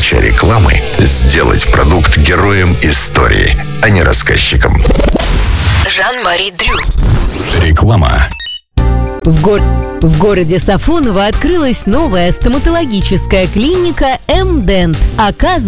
помощью рекламы сделать продукт героем истории, а не рассказчиком. Жан-Мари Дрю. Реклама. В городе Сафоново открылась новая стоматологическая клиника «М-Дент».